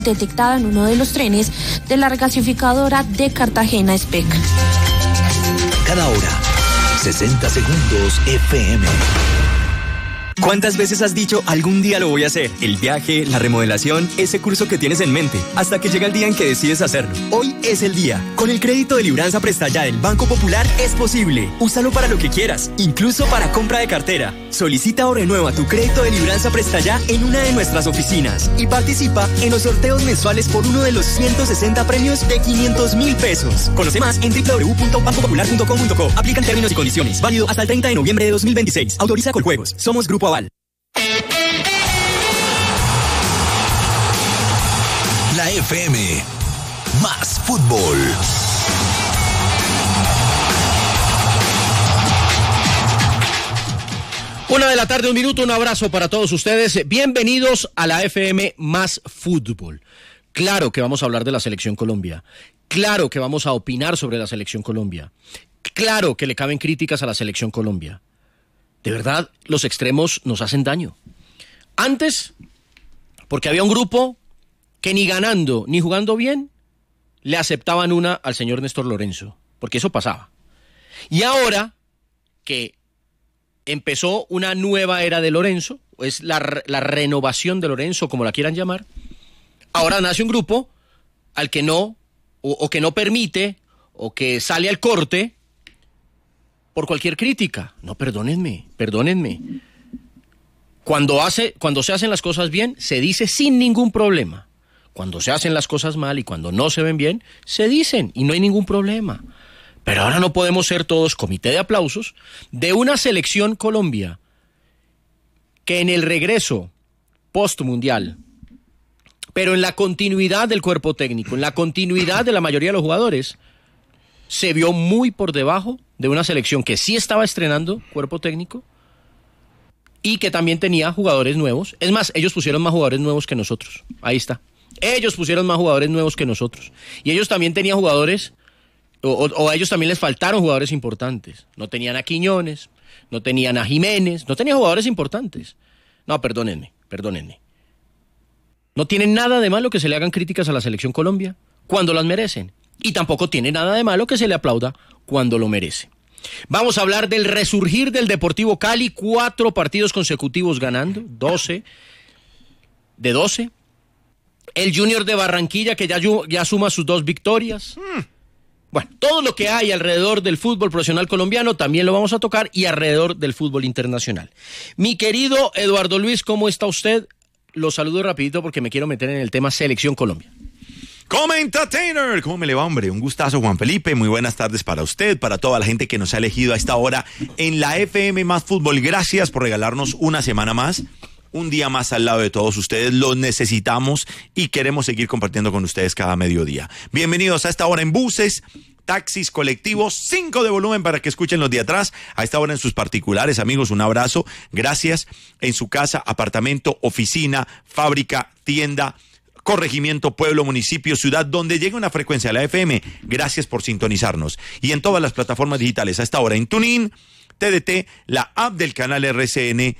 detectada en uno de los trenes de la regasificadora de Cartagena SPEC. Cada hora, 60 segundos FM. ¿Cuántas veces has dicho algún día lo voy a hacer? El viaje, la remodelación, ese curso que tienes en mente, hasta que llega el día en que decides hacerlo. Hoy es el día. Con el crédito de Libranza Prestaya del Banco Popular es posible. Úsalo para lo que quieras, incluso para compra de cartera. Solicita o renueva tu crédito de Libranza Prestaya en una de nuestras oficinas y participa en los sorteos mensuales por uno de los 160 premios de 500.000 pesos. Conoce más en www.bancopopular.com.co. Aplican términos y condiciones. Válido hasta el 30 de noviembre de 2026. Autoriza Coljuegos. Somos Grupo Aval. La FM, más fútbol. Una de la tarde, 1 minuto, un abrazo para todos ustedes. Bienvenidos a la FM más fútbol. Claro que vamos a hablar de la Selección Colombia. Claro que vamos a opinar sobre la Selección Colombia. Claro que le caben críticas a la Selección Colombia. De verdad, los extremos nos hacen daño. Antes, porque había un grupo que ni ganando ni jugando bien le aceptaban una al señor Néstor Lorenzo, porque eso pasaba. Y ahora que empezó una nueva era de Lorenzo, es la renovación de Lorenzo, como la quieran llamar, ahora nace un grupo al que no, o que no permite, o que sale al corte por cualquier crítica. No, perdónenme. Cuando se hacen las cosas bien, se dice sin ningún problema. Cuando se hacen las cosas mal y cuando no se ven bien, se dicen y no hay ningún problema. Pero ahora no podemos ser todos comité de aplausos de una selección Colombia que en el regreso post-mundial, pero en la continuidad del cuerpo técnico, en la continuidad de la mayoría de los jugadores, se vio muy por debajo de una selección que sí estaba estrenando cuerpo técnico y que también tenía jugadores nuevos. Es más, ellos pusieron más jugadores nuevos que nosotros. Ahí está. Ellos pusieron más jugadores nuevos que nosotros. Y ellos también tenían jugadores, o a ellos también les faltaron jugadores importantes. No tenían a Quiñones, no tenían a Jiménez, no tenían jugadores importantes. No, perdónenme. No tiene nada de malo que se le hagan críticas a la Selección Colombia cuando las merecen. Y tampoco tiene nada de malo que se le aplauda cuando lo merece. Vamos a hablar del resurgir del Deportivo Cali, 4 partidos consecutivos ganando, 12 de 12. El Junior de Barranquilla, que ya suma sus 2 victorias. Bueno, todo lo que hay alrededor del fútbol profesional colombiano también lo vamos a tocar y alrededor del fútbol internacional. Mi querido Eduardo Luis, ¿cómo está usted? Lo saludo rapidito porque me quiero meter en el tema Selección Colombia. Comentainer, ¿cómo me le va, hombre? Un gustazo, Juan Felipe. Muy buenas tardes para usted, para toda la gente que nos ha elegido a esta hora en la FM más fútbol. Gracias por regalarnos una semana más, un día más al lado de todos ustedes. Los necesitamos y queremos seguir compartiendo con ustedes cada mediodía. Bienvenidos a esta hora en buses, taxis, colectivos, 5 de volumen para que escuchen los de atrás. A esta hora en sus particulares, amigos, un abrazo. Gracias. En su casa, apartamento, oficina, fábrica, tienda, corregimiento, pueblo, municipio, ciudad, donde llegue una frecuencia de la FM, gracias por sintonizarnos. Y en todas las plataformas digitales, a esta hora en TuneIn, TDT, la app del canal RCN,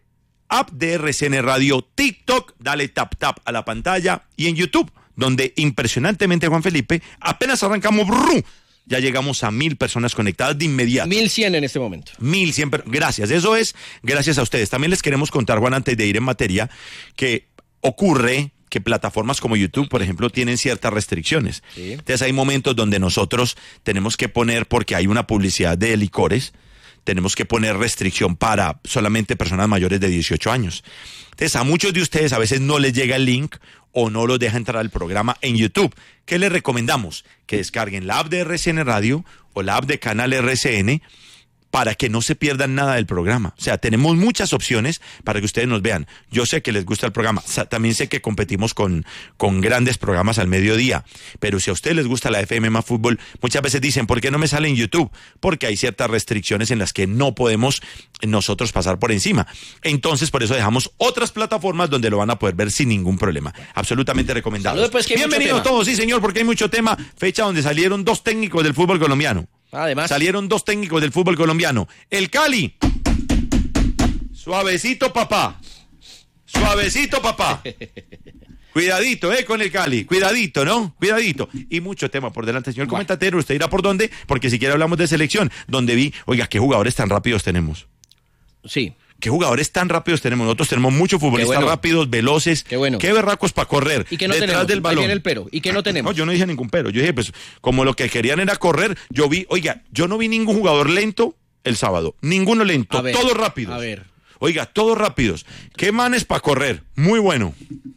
app de RCN Radio, TikTok, dale tap a la pantalla, y en YouTube, donde impresionantemente, Juan Felipe, apenas arrancamos, ya llegamos a 1,000 personas conectadas de inmediato. 1,100 en este momento. 1,100, gracias, eso es gracias a ustedes. También les queremos contar, Juan, antes de ir en materia, que ocurre que plataformas como YouTube, por ejemplo, tienen ciertas restricciones. Sí. Entonces hay momentos donde nosotros tenemos que poner, porque hay una publicidad de licores, tenemos que poner restricción para solamente personas mayores de 18 años. Entonces a muchos de ustedes a veces no les llega el link o no los deja entrar al programa en YouTube. ¿Qué les recomendamos? Que descarguen la app de RCN Radio o la app de Canal RCN para que no se pierdan nada del programa. O sea, tenemos muchas opciones para que ustedes nos vean. Yo sé que les gusta el programa, también sé que competimos con grandes programas al mediodía, pero si a ustedes les gusta la FM más fútbol, muchas veces dicen, ¿por qué no me sale en YouTube? Porque hay ciertas restricciones en las que no podemos nosotros pasar por encima. Entonces, por eso dejamos otras plataformas donde lo van a poder ver sin ningún problema. Absolutamente recomendado. Saludos, pues, bienvenidos todos, sí señor, porque hay mucho tema. Fecha donde salieron 2 técnicos del fútbol colombiano. Además, salieron 2 técnicos del fútbol colombiano. El Cali, suavecito papá. Cuidadito, con el Cali. Cuidadito, ¿no? Cuidadito. Y mucho tema por delante, señor comentatero. ¿Usted irá por dónde? Porque si quiere hablamos de selección, donde vi, oiga, qué jugadores tan rápidos tenemos. Sí. ¿Qué jugadores tan rápidos tenemos? Nosotros tenemos muchos futbolistas rápidos, veloces. Qué bueno. Qué berracos para correr. ¿Y qué no detrás tenemos? del balón. Ahí viene el pero. ¿Y qué no tenemos? No, yo no dije ningún pero. Yo dije, pues, como lo que querían era correr, yo no vi ningún jugador lento el sábado. Ninguno lento. Todos rápidos. A ver. Oiga, todos rápidos. ¿Qué manes para correr? Muy bueno.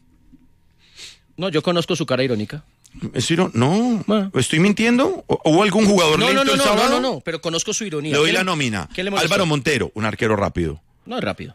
No, yo conozco su cara irónica. No, ¿estoy mintiendo? ¿Hubo algún jugador lento el sábado? No, pero conozco su ironía. Le doy la nómina. Álvaro Montero, un arquero rápido. No es rápido.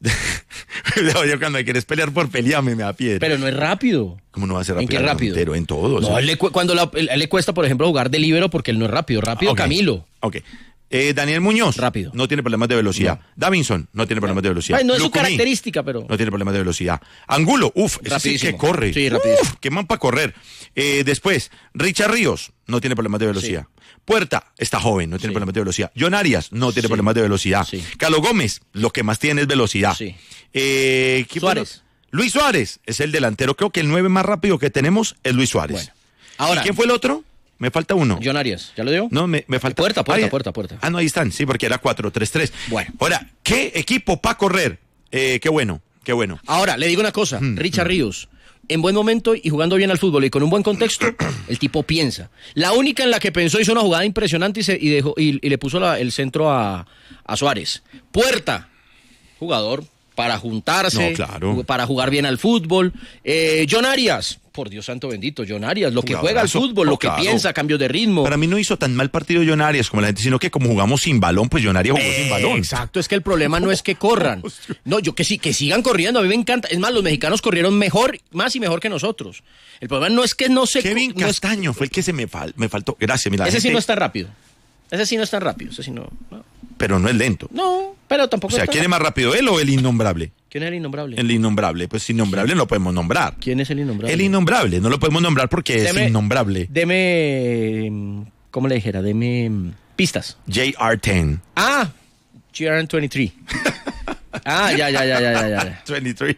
Yo cuando quieres pelear por pelearme me da piedra. Pero no es rápido. ¿Cómo no va a ser rápido? ¿En qué rápido? Montero, en todo. No, él le cuesta, por ejemplo, jugar de líbero porque él no es rápido. Rápido, okay. Camilo. Ok. Daniel Muñoz. Rápido. No tiene problemas de velocidad. No. Davinson. No tiene problemas de velocidad. Ay, no es su característica, pero... No tiene problemas de velocidad. Angulo. Ese sí que corre. Sí, rapidísimo. Qué man para correr. Después, Richard Ríos. No tiene problemas de velocidad. Sí. Puerta. Está joven. No tiene problemas de velocidad. John Arias. No tiene problemas de velocidad. Sí. Calo Gómez. Lo que más tiene es velocidad. Sí. Suárez. Luis Suárez. Es el delantero. Creo que el 9 más rápido que tenemos es Luis Suárez. Bueno. Ahora, ¿y quién fue el otro? Me falta uno. John Arias, ¿ya lo dio? No, me falta. Puerta. Ah, no, ahí están, sí, porque era 4-3-3. Bueno. Ahora, ¿qué equipo para correr? Qué bueno. Ahora, le digo una cosa, Richard Ríos, en buen momento y jugando bien al fútbol y con un buen contexto, el tipo piensa. La única en la que pensó hizo una jugada impresionante y le puso el centro a Suárez. Puerta, jugador para juntarse, para jugar bien al fútbol. John Arias, por Dios santo bendito, John Arias, lo que juega al fútbol, lo que piensa, cambios de ritmo. Para mí no hizo tan mal partido John Arias como la gente, sino que como jugamos sin balón, pues John Arias jugó sin balón. Exacto, es que el problema no es que corran. No, que sigan corriendo, a mí me encanta. Es más, los mexicanos corrieron más y mejor que nosotros. El problema no es que no se... Kevin Castaño fue el que me faltó. Gracias, mira. Ese sí no está rápido. Ese sí no. Pero no es lento. No, pero tampoco. O sea, ¿quién es más rápido, él o el innombrable? ¿Quién es el innombrable? El innombrable. Pues innombrable no lo podemos nombrar. ¿Quién es el innombrable? El innombrable. No lo podemos nombrar porque es innombrable. Deme, ¿cómo le dijera? Deme pistas. JR10. Ah, JR23. Ah, ya. 23.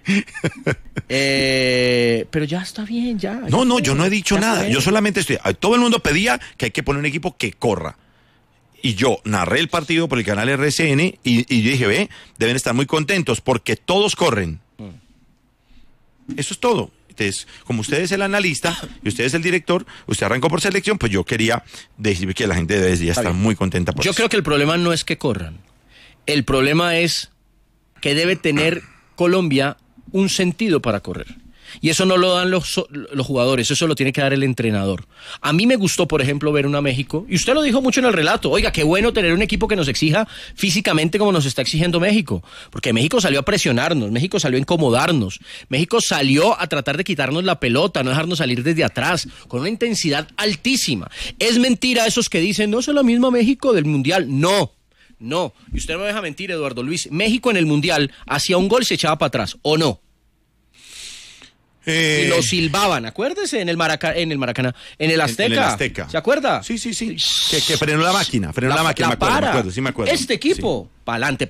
Pero ya está bien, ya. No, yo no he dicho nada. Yo solamente todo el mundo pedía que hay que poner un equipo que corra. Y yo narré el partido por el canal RCN y yo dije, deben estar muy contentos porque todos corren. Eso es todo. Entonces, como usted es el analista y usted es el director, usted arrancó por selección, pues yo quería decir que la gente debe estar muy contenta por eso. Yo creo que el problema no es que corran. El problema es que debe tener Colombia un sentido para correr. Y eso no lo dan los jugadores, eso lo tiene que dar el entrenador. A mí me gustó, por ejemplo, ver una México, y usted lo dijo mucho en el relato, oiga, qué bueno tener un equipo que nos exija físicamente como nos está exigiendo México, porque México salió a presionarnos, México salió a incomodarnos, México salió a tratar de quitarnos la pelota, no dejarnos salir desde atrás, con una intensidad altísima. Es mentira esos que dicen, no es la misma México del Mundial, no, y usted no me deja mentir, Eduardo Luis, México en el Mundial hacía un gol y se echaba para atrás, ¿o no? Y lo silbaban, acuérdese, en el Maracaná, en el Azteca. ¿Se acuerda? Sí. Que frenó la máquina, me acuerdo. Este equipo, sí. Pa'lante,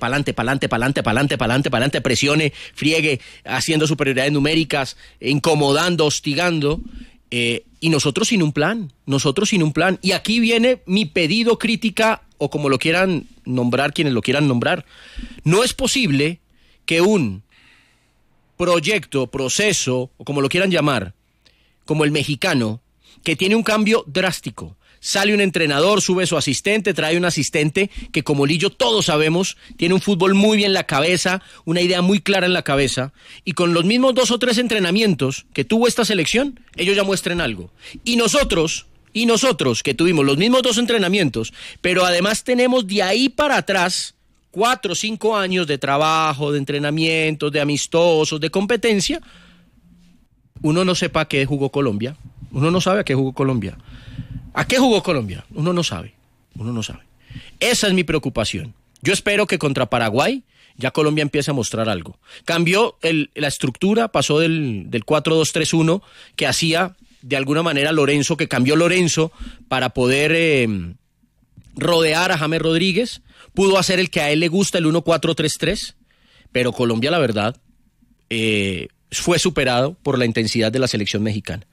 presione, friegue, haciendo superioridades numéricas, incomodando, hostigando, y nosotros sin un plan. Y aquí viene mi pedido, crítica, o como lo quieran nombrar, quienes lo quieran nombrar. No es posible que un proyecto, proceso, o como lo quieran llamar, como el mexicano, que tiene un cambio drástico. Sale un entrenador, sube su asistente, trae un asistente que, como Lillo todos sabemos, tiene un fútbol muy bien en la cabeza, una idea muy clara en la cabeza, y con los mismos 2 o 3 entrenamientos que tuvo esta selección, ellos ya muestren algo. Y nosotros, que tuvimos los mismos 2 entrenamientos, pero además tenemos de ahí para atrás 4 o 5 años de trabajo, de entrenamientos, de amistosos, de competencia, uno no sepa a qué jugó Colombia. Uno no sabe a qué jugó Colombia. ¿A qué jugó Colombia? Uno no sabe. Esa es mi preocupación. Yo espero que contra Paraguay ya Colombia empiece a mostrar algo. Cambió la estructura, pasó del 4-2-3-1 que hacía de alguna manera Lorenzo, que cambió Lorenzo para poder rodear a James Rodríguez. Pudo hacer el que a él le gusta, el 1-4-3-3, pero Colombia, la verdad, fue superado por la intensidad de la selección mexicana.